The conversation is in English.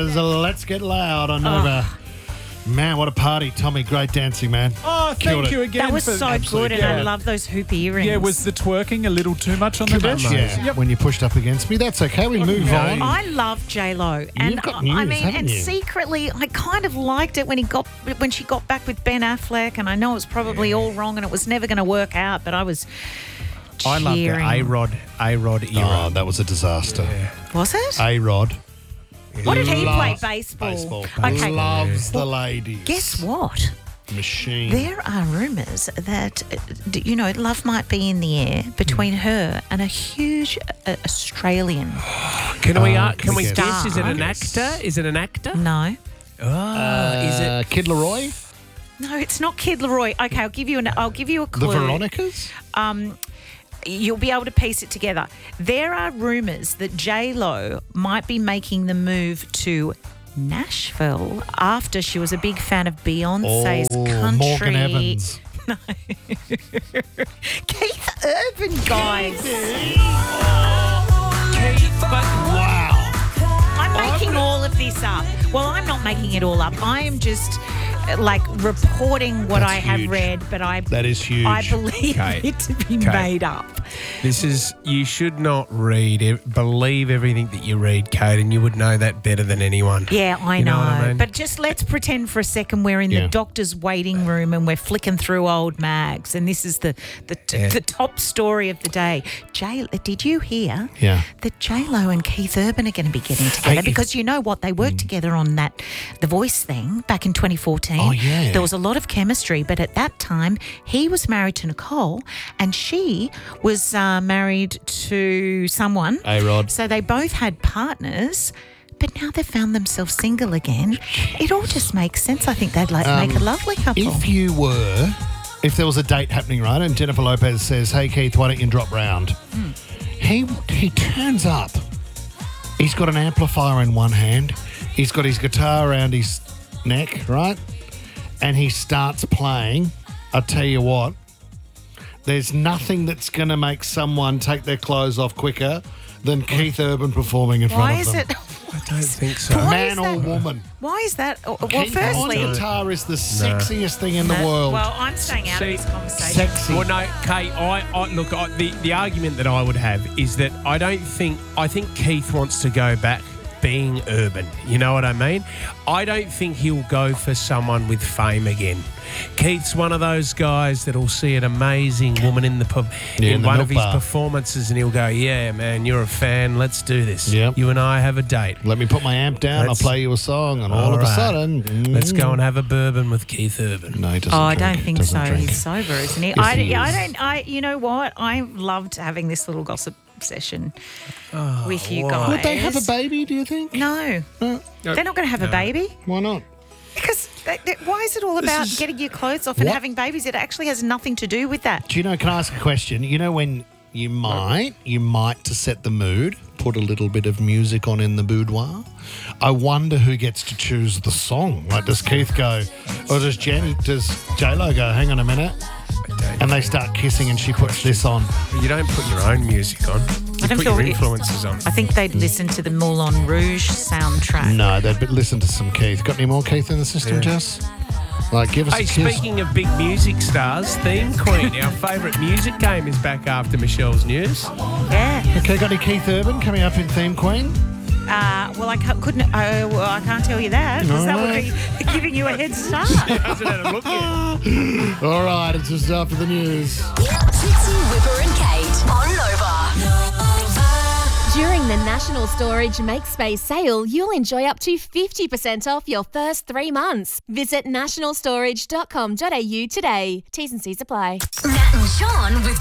is Let's Get Loud on Nova. Man, what a party. Tommy, great dancing, man. Oh, thank you again. That was for so good, and I love those hoop earrings. Yeah, was the twerking a little too much on the Much, dish? yeah. When you pushed up against me, that's okay. We move on. I love J-Lo, and You've got news, haven't you? secretly, I kind of liked it when she got back with Ben Affleck, and I know it was probably all wrong, and it was never going to work out, but I was I loved the cheering. A-Rod era. Oh, that was a disaster. Yeah. Was it? A-Rod. What did he play? Loves Baseball. Okay. Loves the ladies. Guess what? Machine. There are rumours that, love might be in the air between her and a huge Australian. Can we guess. guess? Is it an actor? Is it an actor? No. Is it? Kid Leroy? No, it's not Kid Leroy. Okay, I'll give you a clue. The Veronicas? You'll be able to piece it together. There are rumours that J-Lo might be making the move to Nashville after she was a big fan of Beyonce's country. Morgan Evans. No. Keith Urban, guys. Wow. I'm making all of this up. Well, I'm not making it all up. I am just reporting what That's I have huge. read, but That is huge. I believe Okay. it to be Okay. made up. You should not believe everything that you read, Kate, and you would know that better than anyone. Yeah, I You know. know what I mean? But just let's pretend for a second we're in the doctor's waiting room and we're flicking through old mags, and this is the top story of the day. Did you hear that J-Lo and Keith Urban are going to be getting together? Because you know what? They worked together on The Voice thing back in 2014. Oh, yeah. There was a lot of chemistry, but at that time, he was married to Nicole and she was married to someone. A-Rod. So they both had partners, but now they've found themselves single again. It all just makes sense. I think they'd make a lovely couple. If there was a date happening, right, and Jennifer Lopez says, hey, Keith, why don't you drop round? He turns up. He's got an amplifier in one hand. He's got his guitar around his neck, right? And he starts playing. I'll tell you what, there's nothing that's going to make someone take their clothes off quicker than Keith Urban performing in front of them. Why is it? I don't think so. Man or woman. Why is that? Well, Keith firstly, on guitar is the sexiest thing in the world. Well, I'm staying out of this conversation. Sexy. Well, no, Kate, the argument that I would have is that I think Keith wants to go back being urban. You know what I mean? I don't think he'll go for someone with fame again. Keith's one of those guys that'll see an amazing woman in in the one milk of his bar. performances and he'll go, yeah, man, you're a fan. Let's do this. Yep. You and I have a date. Let me put my amp down. I'll play you a song, and all of a right. sudden, Let's go and have a bourbon with Keith Urban. No, he doesn't. Oh, I drink. don't think Doesn't so. drink. He's sober, isn't he? Yes, he is. You know what? I loved having this little gossip session with you guys. Would they have a baby? Do you think? No. They're not going to have a baby. Why not? Because why is it all about getting your clothes off and having babies? It actually has nothing to do with that. Do you know? Can I ask a question? You know when you might to set the mood, put a little bit of music on in the boudoir. I wonder who gets to choose the song. Like, does Keith go, or does J-Lo go? Hang on a minute. And they start kissing and she puts this on. You don't put your own music on. You put your influences on. I think they'd listen to the Moulin Rouge soundtrack. No, they'd listen to some Keith. Got any more Keith in the system, Jess? Like, give us a kiss. Speaking of big music stars, Theme Queen, our favourite music game, is back after Michelle's news. Yeah. Okay, got any Keith Urban coming up in Theme Queen? Well, I can't tell you that because that would be giving you a head start. Hasn't had a look yet. All right, it's just after the news. Trixie, Whipper and Kate on Nova. During the National Storage Make Space sale, you'll enjoy up to 50% off your first 3 months. Visit nationalstorage.com.au today. T's and C's apply. Nat and Sean with